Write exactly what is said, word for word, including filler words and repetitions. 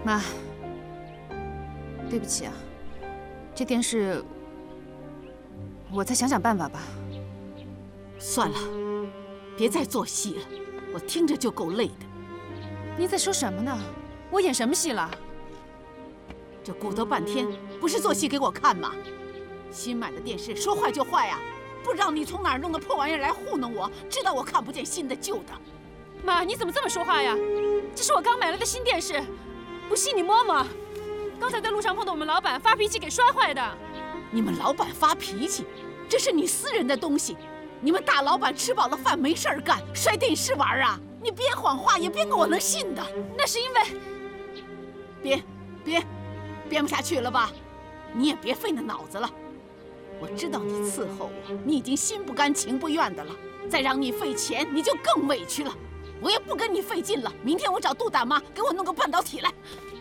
妈，对不起啊，这件事我再想想办法吧。 算了，别再做戏了，我听着就够累的。 你在说什么呢？我演什么戏了？ 这鼓捣半天，不是做戏给我看吗？新买的电视说坏就坏呀、啊，不知道你从哪儿弄的破玩意儿来糊弄我，知道我看不见新的旧的。 妈，你怎么这么说话呀？这是我刚买来的新电视，不信你摸摸。刚才在路上碰到我们老板发脾气给摔坏的。 你们老板发脾气？这是你私人的东西，你们大老板吃饱了饭没事儿干，摔电视玩啊？你别谎话，也别给我能信的。 那是因为…… 编编编不下去了吧？你也别费那脑子了。我知道你伺候我，你已经心不甘情不愿的了，再让你费钱，你就更委屈了。我也不跟你费劲了。明天我找杜大妈给我弄个半导体来。